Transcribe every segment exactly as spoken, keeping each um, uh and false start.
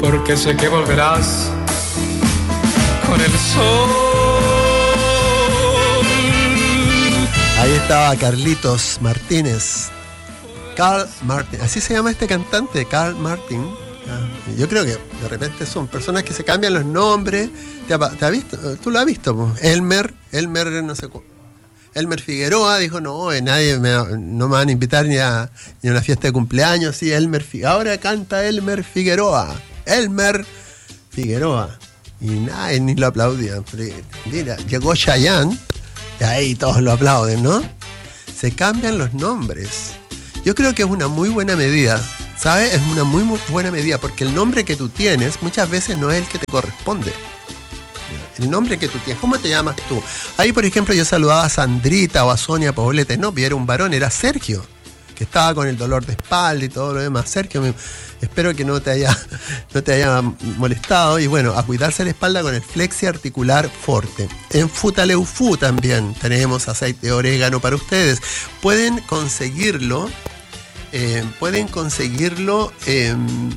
porque sé que volverás con el sol. Ahí estaba Carlitos Martínez. Carl Martin, así se llama este cantante, Carl Martin. Yo creo que de repente son personas que se cambian los nombres. ¿Te ha, te ha visto? ¿Tú lo has visto? Pues? Elmer, Elmer, no sé cómo. Elmer Figueroa dijo, no, nadie me, no me van a invitar ni a, ni a una fiesta de cumpleaños. Sí, Elmer Figueroa. Ahora canta Elmer Figueroa. Elmer Figueroa. Y nadie ni lo aplaudían. Mira, llegó Chayanne y ahí todos lo aplauden, ¿no? Se cambian los nombres. Yo creo que es una muy buena medida, ¿sabes? Es una muy, muy buena medida porque el nombre que tú tienes muchas veces no es el que te corresponde. El nombre que tú tienes, ¿cómo te llamas tú? Ahí, por ejemplo, yo saludaba a Sandrita o a Sonia Poblete, no, era un varón, era Sergio, que estaba con el dolor de espalda y todo lo demás. Sergio, me, espero que no te haya, no te haya molestado. Y bueno, a cuidarse la espalda con el Flexi Articular Forte. En Futaleufu también tenemos aceite de orégano para ustedes. Pueden conseguirlo. Eh, pueden conseguirlo eh,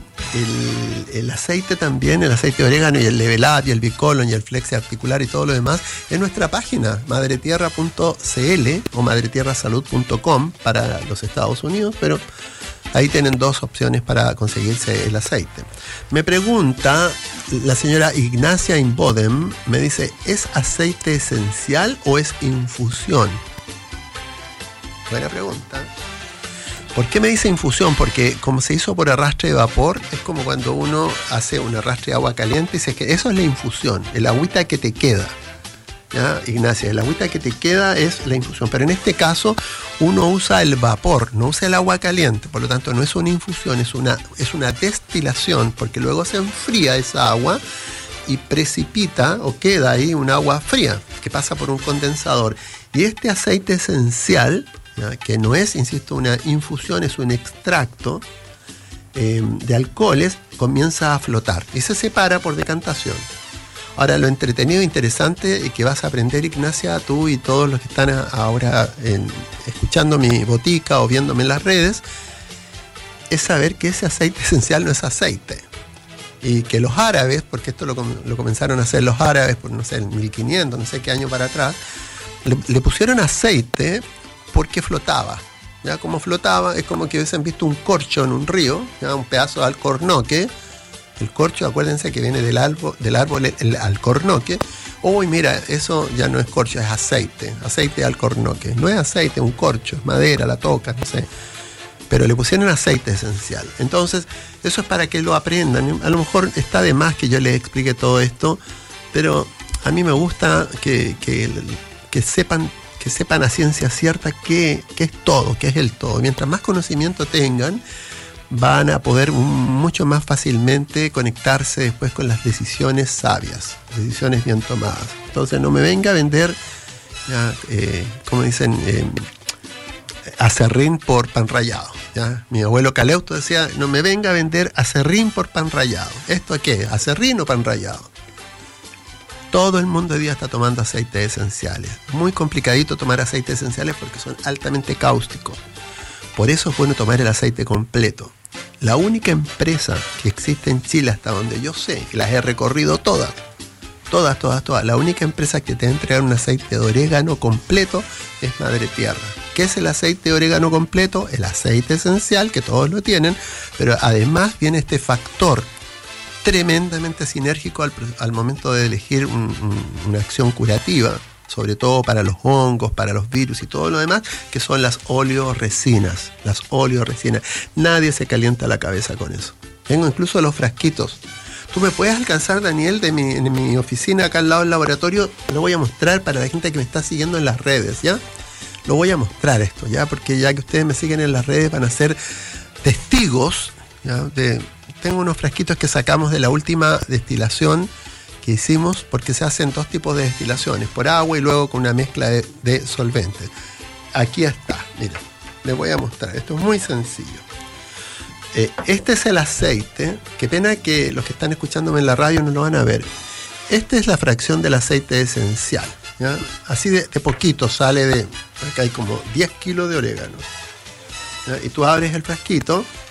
el, el aceite también, el aceite de orégano y el Level Up y el Bicolon y el Flexi Articular y todo lo demás en nuestra página madretierra punto c l o madretierrasalud punto com para los Estados Unidos, pero ahí tienen dos opciones para conseguirse el aceite. Me pregunta la señora Ignacia Inbodem, me dice, ¿es aceite esencial o es infusión? Buena pregunta. ¿Por qué me dice infusión? Porque como se hizo por arrastre de vapor, es como cuando uno hace un arrastre de agua caliente y dice que eso es la infusión, el agüita que te queda. ¿Ya, Ignacia? El agüita que te queda es la infusión. Pero en este caso uno usa el vapor, no usa el agua caliente. Por lo tanto, no es una infusión, es una, es una destilación, porque luego se enfría esa agua y precipita o queda ahí un agua fría que pasa por un condensador. Y este aceite esencial, ¿ya?, que no es, insisto, una infusión, es un extracto eh, de alcoholes, comienza a flotar y se separa por decantación. Ahora, lo entretenido e interesante que vas a aprender, Ignacia, tú y todos los que están ahora en, escuchando mi botica o viéndome en las redes, es saber que ese aceite esencial no es aceite. Y que los árabes, porque esto lo, lo comenzaron a hacer los árabes por, no sé, el mil quinientos, no sé qué año para atrás, le, le pusieron aceite porque flotaba. ¿Ya? Como flotaba, es como que hubiesen visto un corcho en un río, ¿ya?, un pedazo de alcornoque. El corcho, acuérdense que viene del árbol, del árbol el, el alcornoque. Uy, mira, eso ya no es corcho, es aceite. Aceite de alcornoque. No es aceite, un corcho, es madera, la toca, no sé. Pero le pusieron aceite esencial. Entonces, eso es para que lo aprendan. A lo mejor está de más que yo les explique todo esto, pero a mí me gusta que, que, que sepan que sepan a ciencia cierta qué, qué es todo, qué es el todo. Mientras más conocimiento tengan, van a poder mucho más fácilmente conectarse después con las decisiones sabias, decisiones bien tomadas. Entonces no me venga a vender, ya, eh, como dicen, eh, acerrín por pan rallado. ¿Ya? Mi abuelo Caleuto decía, no me venga a vender acerrín por pan rallado. ¿Esto qué? ¿Acerrín o pan rallado? Todo el mundo hoy día está tomando aceites esenciales. Muy complicadito tomar aceites esenciales porque son altamente cáusticos. Por eso es bueno tomar el aceite completo. La única empresa que existe en Chile hasta donde yo sé, y las he recorrido todas, todas, todas, todas, la única empresa que te va a entregar un aceite de orégano completo es Madre Tierra. ¿Qué es el aceite de orégano completo? El aceite esencial, que todos lo tienen, pero además viene este factor tremendamente sinérgico al, al momento de elegir un, un, una acción curativa, sobre todo para los hongos, para los virus y todo lo demás, que son las oleoresinas. Las oleoresinas. Nadie se calienta la cabeza con eso. Tengo incluso los frasquitos. Tú me puedes alcanzar, Daniel, de mi, de mi oficina acá al lado del laboratorio. Lo voy a mostrar para la gente que me está siguiendo en las redes, ¿ya? Lo voy a mostrar esto, ¿ya? Porque ya que ustedes me siguen en las redes van a ser testigos, ¿ya? De, tengo unos frasquitos que sacamos de la última destilación que hicimos, porque se hacen dos tipos de destilaciones, por agua y luego con una mezcla de, de solventes. Aquí está, mira, les voy a mostrar. Esto es muy sencillo. Eh, este es el aceite. Qué pena que los que están escuchándome en la radio no lo van a ver. Esta es la fracción del aceite esencial, ¿ya? Así de, de poquito sale de... Acá hay como diez kilos de orégano, ¿ya? Y tú abres el frasquito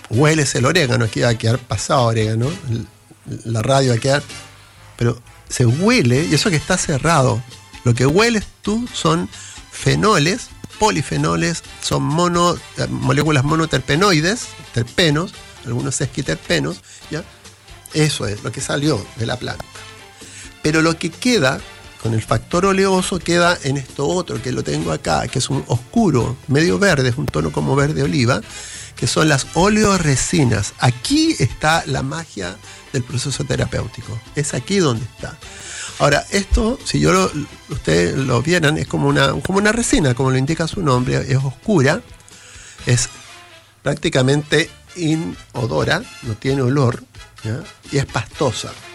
hueles el orégano, aquí va a quedar pasado orégano, el, la radio va a quedar, pero se huele, y eso que está cerrado, lo que hueles tú son fenoles, polifenoles, son mono, moléculas monoterpenoides, terpenos, algunos esquiterpenos, ¿ya? Eso es lo que salió de la planta. Pero lo que queda con el factor oleoso queda en esto otro, que lo tengo acá, que es un oscuro, medio verde, es un tono como verde oliva, que son las oleoresinas. Aquí está la magia del proceso terapéutico. Es aquí donde está. Ahora, esto, si yo lo, ustedes lo vieran, es como una, como una resina, como lo indica su nombre, es oscura, es prácticamente inodora, no tiene olor, ¿ya? Y es pastosa.